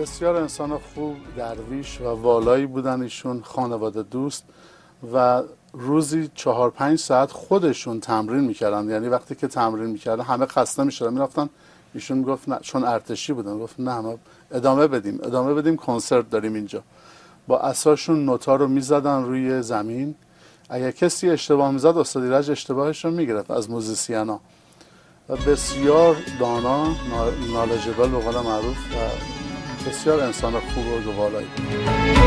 بسیار انسان خوب، درویش و والایی بودن ایشون، خانواده دوست و روزی 4-5 ساعت خودشون تمرین میکردن. یعنی وقتی که تمرین میکردن همه خسته میشدن میرفتن، ایشون میگفت نه، چون ارتشی بودن، گفت نه ما ادامه بدیم کنسرت داریم اینجا. با عصاشون نوتا رو میزدن روی زمین، اگه کسی اشتباه میزد استاد ایرج اشتباهش رو میگرفت از موزیسینا. و بسیار دانا، نالجبل به قول معروف و بسیار انسان خوب و والایی.